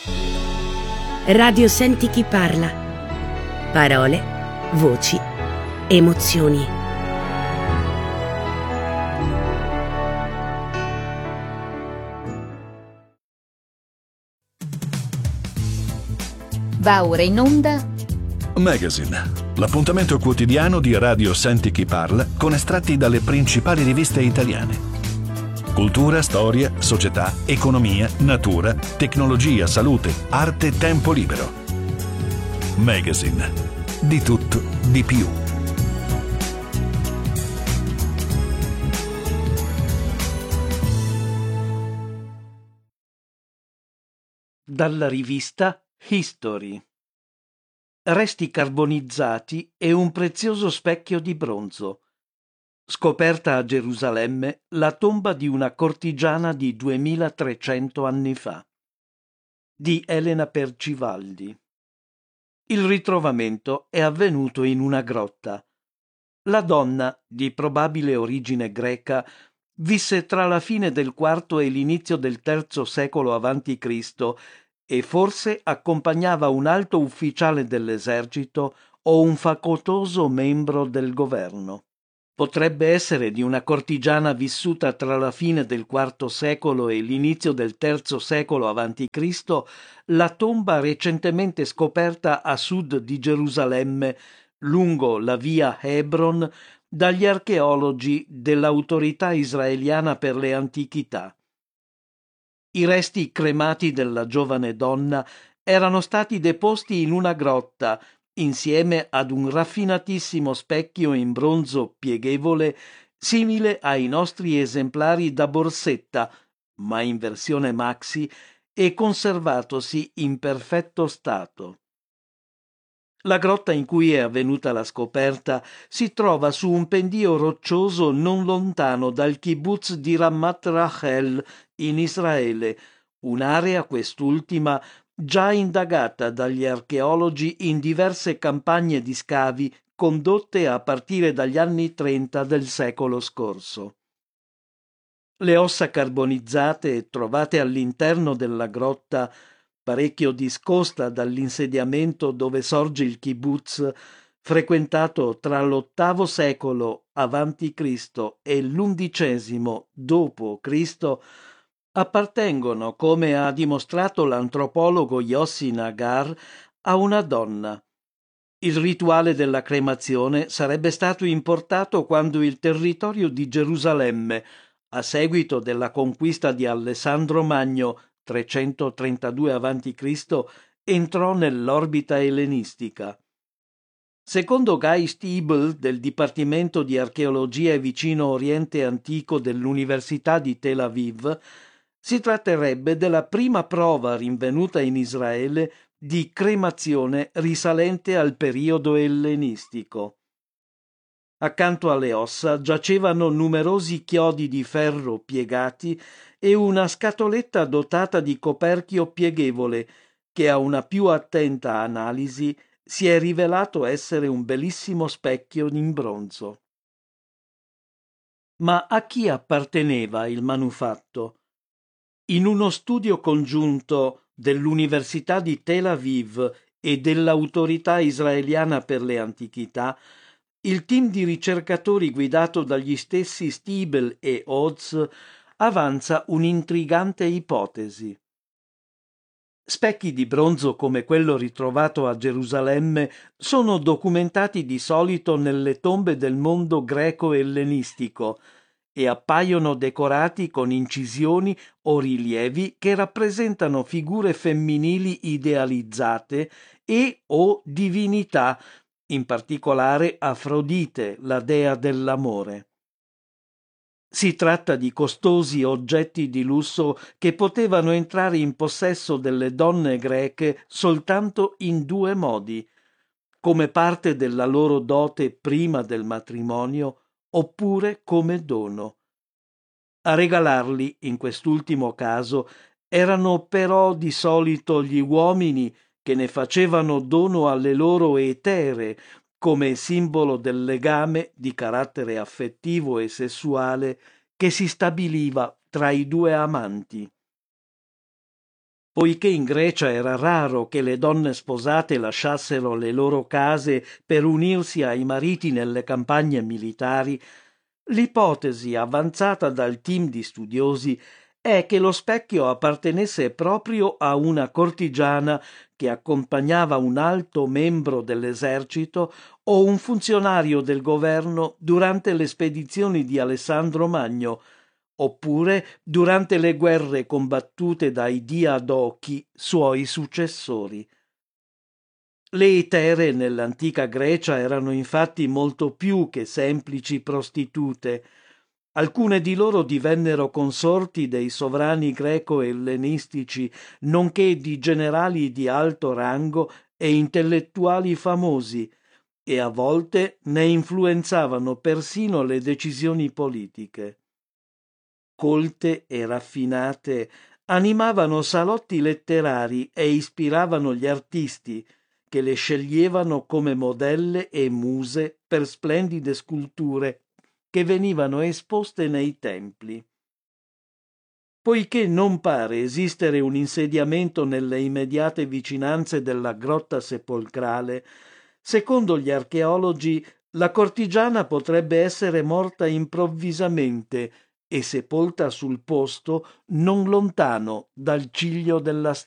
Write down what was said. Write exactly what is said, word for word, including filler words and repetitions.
Radio Senti chi parla. Parole, voci, emozioni. Va ora in onda Magazine, l'appuntamento quotidiano di Radio Senti chi parla con estratti dalle principali riviste italiane. Cultura, storia, società, economia, natura, tecnologia, salute, arte, tempo libero. Magazine, di tutto, di più. Dalla rivista History. Resti carbonizzati e un prezioso specchio di bronzo. Scoperta a Gerusalemme la tomba di una cortigiana di duemilatrecento anni fa. Di Elena Percivaldi. Il ritrovamento è avvenuto in una grotta. La donna, di probabile origine greca, visse tra la fine del quarto e l'inizio del terzo secolo avanti Cristo e forse accompagnava un alto ufficiale dell'esercito o un facoltoso membro del governo. Potrebbe essere di una cortigiana vissuta tra la fine del quarto secolo e l'inizio del terzo secolo avanti Cristo la tomba recentemente scoperta a sud di Gerusalemme, lungo la via Hebron, dagli archeologi dell'Autorità israeliana per le antichità. I resti cremati della giovane donna erano stati deposti in una grotta insieme ad un raffinatissimo specchio in bronzo pieghevole simile ai nostri esemplari da borsetta, ma in versione maxi e conservatosi in perfetto stato. La grotta in cui è avvenuta la scoperta si trova su un pendio roccioso non lontano dal kibbutz di Ramat Rachel in Israele, un'area quest'ultima già indagata dagli archeologi in diverse campagne di scavi condotte a partire dagli anni trenta del secolo scorso. Le ossa carbonizzate trovate all'interno della grotta, parecchio discosta dall'insediamento dove sorge il kibbutz, frequentato tra l'ottavo secolo avanti Cristo e l'undicesimo dopo Cristo, appartengono, come ha dimostrato l'antropologo Yossi Nagar, a una donna. Il rituale della cremazione sarebbe stato importato quando il territorio di Gerusalemme, a seguito della conquista di Alessandro Magno, trecentotrentadue avanti Cristo, entrò nell'orbita ellenistica. Secondo Guy Stiebel del Dipartimento di Archeologia e Vicino Oriente Antico dell'Università di Tel Aviv, si tratterebbe della prima prova rinvenuta in Israele di cremazione risalente al periodo ellenistico. Accanto alle ossa giacevano numerosi chiodi di ferro piegati e una scatoletta dotata di coperchio pieghevole che a una più attenta analisi si è rivelato essere un bellissimo specchio in bronzo. Ma a chi apparteneva il manufatto? In uno studio congiunto dell'Università di Tel Aviv e dell'Autorità israeliana per le antichità, il team di ricercatori guidato dagli stessi Stiebel e Oz avanza un'intrigante ipotesi. Specchi di bronzo come quello ritrovato a Gerusalemme sono documentati di solito nelle tombe del mondo greco-ellenistico e appaiono decorati con incisioni o rilievi che rappresentano figure femminili idealizzate e o divinità, in particolare Afrodite, la dea dell'amore. Si tratta di costosi oggetti di lusso che potevano entrare in possesso delle donne greche soltanto in due modi: come parte della loro dote prima del matrimonio oppure come dono. A regalarli, in quest'ultimo caso, erano però di solito gli uomini che ne facevano dono alle loro etere, come simbolo del legame di carattere affettivo e sessuale che si stabiliva tra i due amanti. Poiché in Grecia era raro che le donne sposate lasciassero le loro case per unirsi ai mariti nelle campagne militari, l'ipotesi avanzata dal team di studiosi è che lo specchio appartenesse proprio a una cortigiana che accompagnava un alto membro dell'esercito o un funzionario del governo durante le spedizioni di Alessandro Magno, oppure durante le guerre combattute dai diadochi, suoi successori. Le etere nell'antica Grecia erano infatti molto più che semplici prostitute. Alcune di loro divennero consorti dei sovrani greco-ellenistici, nonché di generali di alto rango e intellettuali famosi, e a volte ne influenzavano persino le decisioni politiche. Colte e raffinate, animavano salotti letterari e ispiravano gli artisti, che le sceglievano come modelle e muse per splendide sculture che venivano esposte nei templi. Poiché non pare esistere un insediamento nelle immediate vicinanze della grotta sepolcrale, secondo gli archeologi la cortigiana potrebbe essere morta improvvisamente e sepolta sul posto non lontano dal ciglio della